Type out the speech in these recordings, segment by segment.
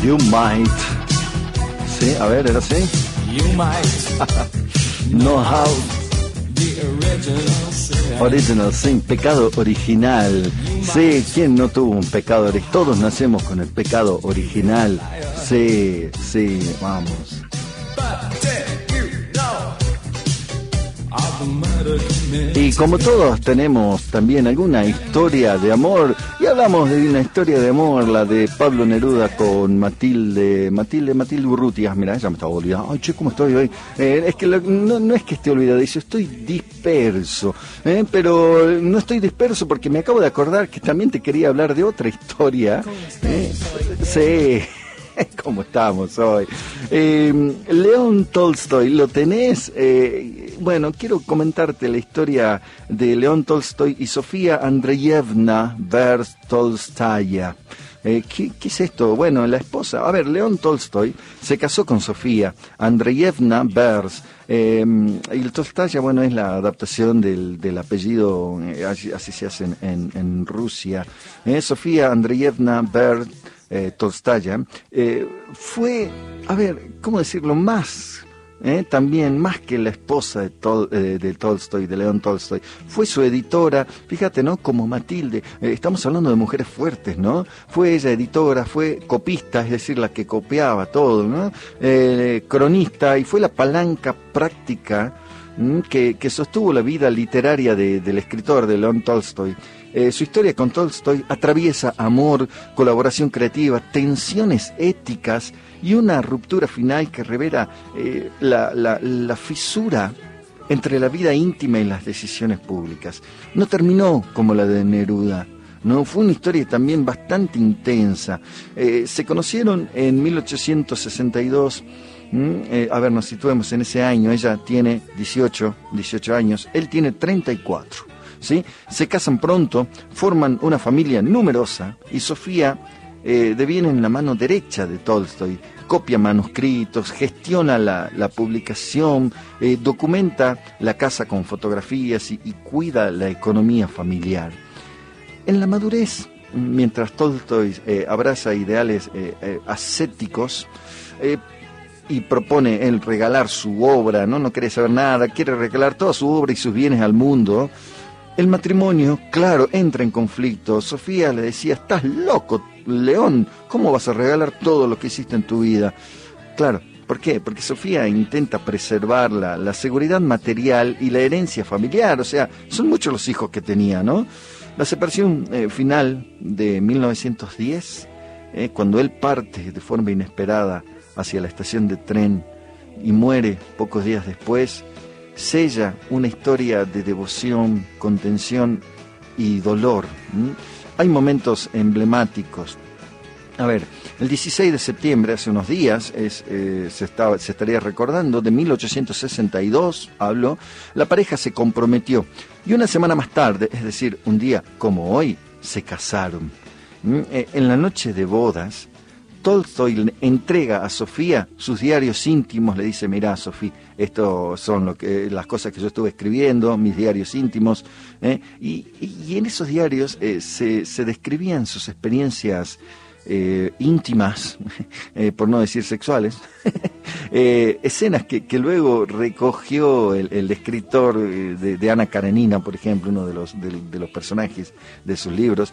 You might. Sí, a ver, ¿era así? You might know how. the Original sin, pecado original. Sí, ¿quién no tuvo un pecado original? Todos nacemos con el pecado original. Sí, sí, vamos. Y como todos tenemos también alguna historia de amor, y hablamos de una historia de amor, la de Pablo Neruda con Matilde Urrutia. Mira, ella me estaba olvidando. Ay, che, ¿cómo estoy hoy? Es que no es que esté olvidadizo, estoy disperso. Pero no estoy disperso porque me acabo de acordar que también te quería hablar de otra historia. Sí. ¿Cómo estamos hoy? León Tolstoy, ¿lo tenés? Bueno, quiero comentarte la historia de León Tolstoy y Sofía Andreyevna Tolstaya. ¿Qué es esto? Bueno, la esposa... A ver, León Tolstoy se casó con Sofía Andreyevna Vers. Y el Tolstaya, bueno, es la adaptación del apellido, así se hace en Rusia. Sofía Andreyevna Vers Tolstaya, fue, a ver, ¿cómo decirlo? También más que la esposa de Tolstoy, de León Tolstoy, fue su editora, fíjate, ¿no? Como Matilde, estamos hablando de mujeres fuertes, ¿no? Fue ella editora, fue copista, es decir, la que copiaba todo, ¿no? Cronista, y fue la palanca práctica que sostuvo la vida literaria del escritor, de León Tolstoy. Su historia con Tolstoy atraviesa amor, colaboración creativa, tensiones éticas y una ruptura final que revela la fisura entre la vida íntima y las decisiones públicas. No terminó como la de Neruda, no, fue una historia también bastante intensa. Se conocieron en 1862. A ver, nos situemos en ese año. Ella tiene 18 años, él tiene 34. ¿Sí? Se casan pronto, forman una familia numerosa y Sofía deviene en la mano derecha de Tolstoy, copia manuscritos, gestiona la publicación, documenta la casa con fotografías y cuida la economía familiar. En la madurez, mientras Tolstoy abraza ideales ascéticos, y propone él regalar su obra, no quiere saber nada, quiere regalar toda su obra y sus bienes al mundo. El matrimonio, claro, entra en conflicto. Sofía le decía, estás loco, León, ¿cómo vas a regalar todo lo que hiciste en tu vida? Claro, ¿por qué? Porque Sofía intenta preservar la seguridad material y la herencia familiar, o sea, son muchos los hijos que tenía, ¿no? La separación final de 1910, cuando él parte de forma inesperada hacia la estación de tren y muere pocos días después, sella una historia de devoción, contención y dolor. Hay momentos emblemáticos. A ver, el 16 de septiembre, hace unos días, se estaría recordando, de 1862, la pareja se comprometió. Y una semana más tarde, es decir, un día como hoy, se casaron. En la noche de bodas, Tolstoy le entrega a Sofía sus diarios íntimos, le dice, mirá, Sofía, esto son las cosas que yo estuve escribiendo, mis diarios íntimos, y en esos diarios se describían sus experiencias íntimas, por no decir sexuales, escenas que luego recogió el escritor de Ana Karenina, por ejemplo, uno de los personajes de sus libros,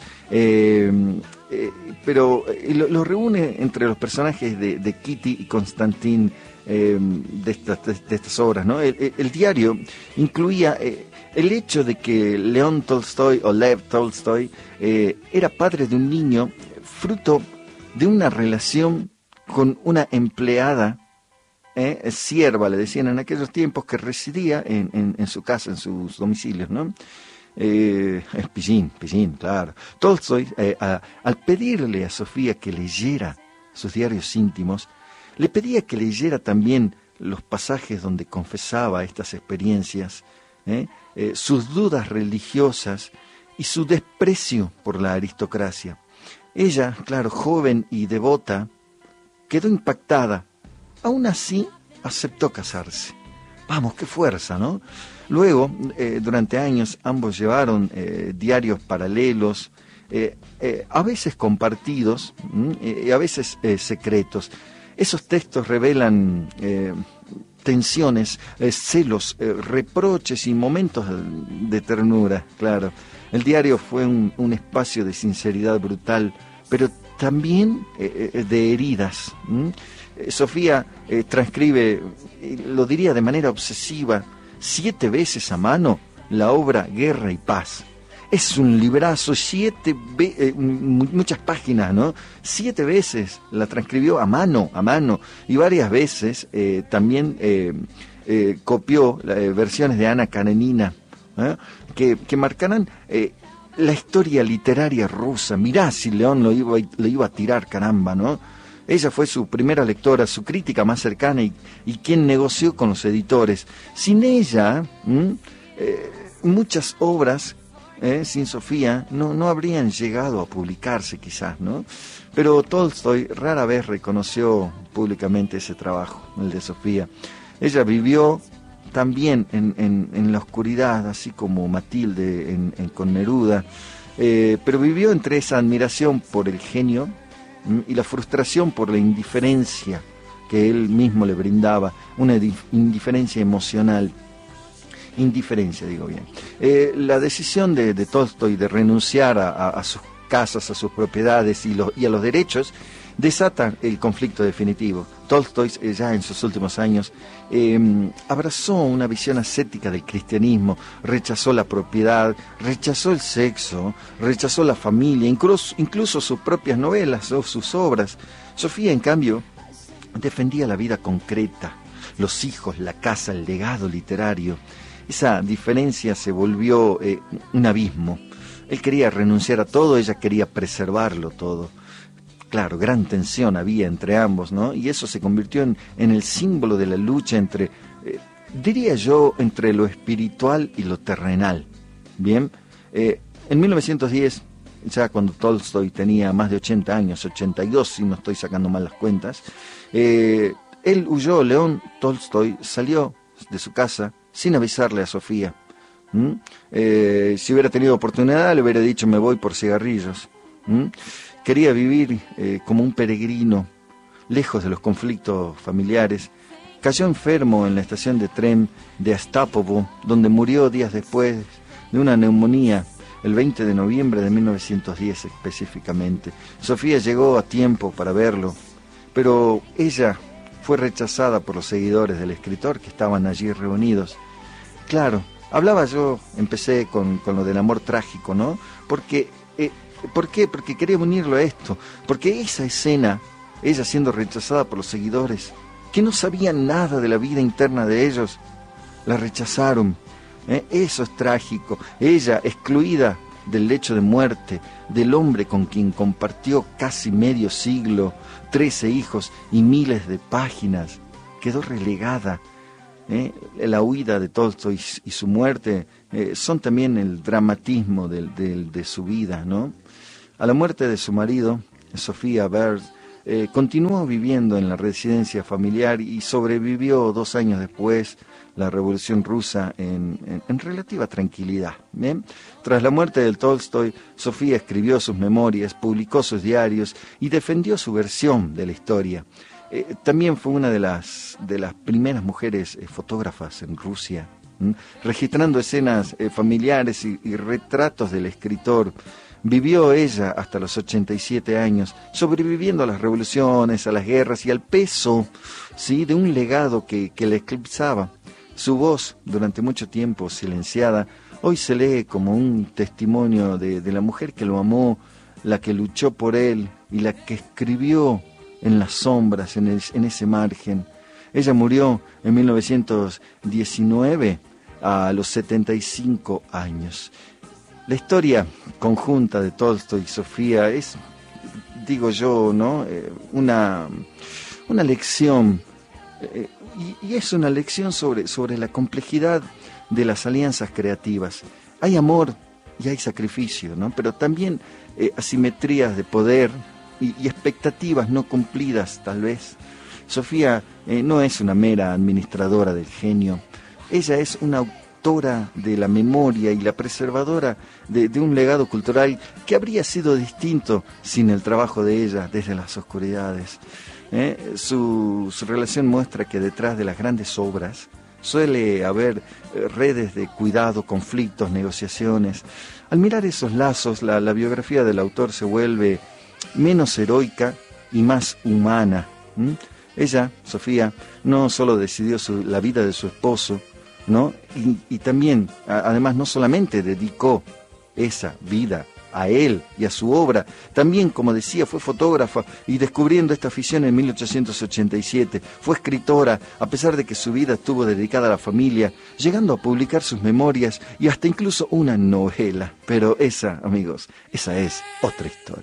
pero lo reúne entre los personajes de Kitty y Konstantin de estas obras, ¿no? El diario incluía el hecho de que León Tolstoy o Lev Tolstoy era padre de un niño fruto de una relación con una empleada, sierva, le decían en aquellos tiempos, que residía en su casa, en sus domicilios, ¿no? Pillín, claro. Tolstoy, al pedirle a Sofía que leyera sus diarios íntimos, le pedía que leyera también los pasajes donde confesaba estas experiencias, sus dudas religiosas y su desprecio por la aristocracia. Ella, claro, joven y devota, quedó impactada. Aún así, aceptó casarse. Vamos, qué fuerza, ¿no? Luego, durante años, ambos llevaron diarios paralelos, a veces compartidos, y a veces secretos. Esos textos revelan tensiones, celos, reproches y momentos de ternura, claro. El diario fue un espacio de sinceridad brutal, pero también de heridas. Sofía transcribe, lo diría de manera obsesiva, 7 veces a mano la obra Guerra y Paz. Es un librazo, muchas páginas, ¿no? 7 veces la transcribió a mano, y varias veces también copió versiones de Ana Karenina, que marcarán la historia literaria rusa. Mirá si León lo iba a tirar, caramba, ¿no? Ella fue su primera lectora, su crítica más cercana y quien negoció con los editores. Sin ella, muchas obras, sin Sofía, no habrían llegado a publicarse quizás, ¿no? Pero Tolstoy rara vez reconoció públicamente ese trabajo, el de Sofía. Ella vivió también en la oscuridad, así como Matilde con Neruda, pero vivió entre esa admiración por el genio y la frustración por la indiferencia que él mismo le brindaba, una indiferencia emocional. Indiferencia, digo bien. La decisión de Tolstoy de renunciar a sus casas, a sus propiedades y a los derechos, desata el conflicto definitivo. Tolstoy, ya en sus últimos años, abrazó una visión ascética del cristianismo, rechazó la propiedad, rechazó el sexo, rechazó la familia, incluso sus propias novelas o sus obras. Sofía, en cambio, defendía la vida concreta, los hijos, la casa, el legado literario. Esa diferencia se volvió un abismo. Él quería renunciar a todo, ella quería preservarlo todo. Claro, gran tensión había entre ambos, ¿no? Y eso se convirtió en el símbolo de la lucha entre, diría yo, entre lo espiritual y lo terrenal. Bien, en 1910, ya cuando Tolstoy tenía más de 80 años, 82, si no estoy sacando mal las cuentas, él huyó, León Tolstoy salió de su casa sin avisarle a Sofía. Si hubiera tenido oportunidad, le hubiera dicho: me voy por cigarrillos. Quería vivir como un peregrino, lejos de los conflictos familiares. Cayó enfermo en la estación de tren de Astapovo, donde murió días después de una neumonía, el 20 de noviembre de 1910 específicamente. Sofía llegó a tiempo para verlo, pero ella fue rechazada por los seguidores del escritor que estaban allí reunidos. Claro, empecé con lo del amor trágico, ¿no? ¿Por qué? Porque quería unirlo a esto. Porque esa escena, ella siendo rechazada por los seguidores, que no sabían nada de la vida interna de ellos, la rechazaron. Eso es trágico. Ella, excluida del lecho de muerte, del hombre con quien compartió casi medio siglo, 13 hijos y miles de páginas, quedó relegada. La huida de Tolstoy y su muerte son también el dramatismo de su vida, ¿no? A la muerte de su marido, Sofía Berz, continuó viviendo en la residencia familiar y sobrevivió 2 años después la Revolución Rusa en relativa tranquilidad. ¿Bien? Tras la muerte de Tolstoy, Sofía escribió sus memorias, publicó sus diarios y defendió su versión de la historia. También fue una de las primeras mujeres fotógrafas en Rusia, registrando escenas familiares y retratos del escritor. Vivió ella hasta los 87 años, sobreviviendo a las revoluciones, a las guerras y al peso, ¿sí?, de un legado que la eclipsaba. Su voz, durante mucho tiempo silenciada, hoy se lee como un testimonio de la mujer que lo amó, la que luchó por él y la que escribió en las sombras, en ese margen. Ella murió en 1919 a los 75 años. La historia conjunta de Tolstoy y Sofía es, digo yo, ¿no?, una lección, y es una lección sobre la complejidad de las alianzas creativas. Hay amor y hay sacrificio, ¿no?, pero también asimetrías de poder y expectativas no cumplidas, tal vez. Sofía no es una mera administradora del genio. Ella es una protectora de la memoria y la preservadora de un legado cultural que habría sido distinto sin el trabajo de ella desde las oscuridades. Su relación muestra que detrás de las grandes obras suele haber redes de cuidado, conflictos, negociaciones. Al mirar esos lazos, la biografía del autor se vuelve menos heroica y más humana. Ella, Sofía, no solo decidió la vida de su esposo, ¿no? Y también, además, no solamente dedicó esa vida a él y a su obra, también, como decía, fue fotógrafa y descubriendo esta afición en 1887, fue escritora, a pesar de que su vida estuvo dedicada a la familia, llegando a publicar sus memorias y hasta incluso una novela. Pero esa, amigos, esa es otra historia.